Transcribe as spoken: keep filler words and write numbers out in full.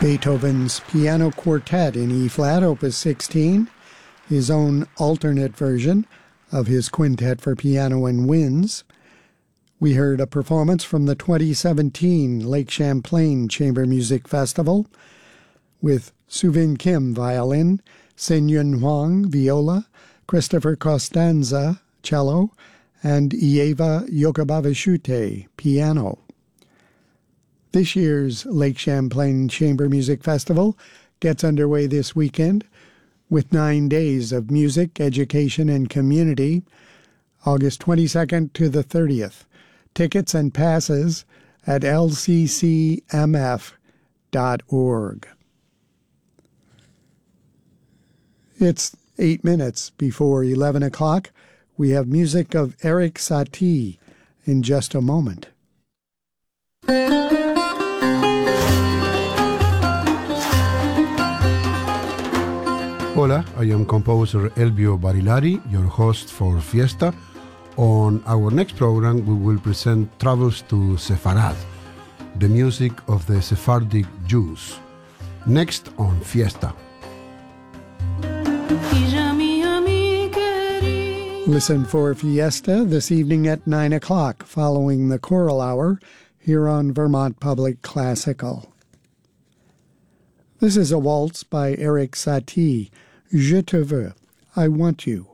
Beethoven's Piano Quartet in E-flat, Opus sixteen, his own alternate version of his Quintet for Piano and Winds. We heard a performance from the twenty seventeen Lake Champlain Chamber Music Festival with Suvin Kim, violin, Sen-Yun Huang, viola, Christopher Costanza, cello, and Ieva Yokobavishute, piano. This year's Lake Champlain Chamber Music Festival gets underway this weekend with nine days of music, education, and community, August twenty-second to the thirtieth. Tickets and passes at L C C M F dot org. It's eight minutes before eleven o'clock. We have music of Erik Satie in just a moment. Hola, I am composer Elvio Barilari, your host for Fiesta. On our next program, we will present Travels to Sepharad, the music of the Sephardic Jews. Next on Fiesta. Listen for Fiesta this evening at nine o'clock, following the choral hour here on Vermont Public Classical. This is a waltz by Erik Satie, Je te veux, I want you.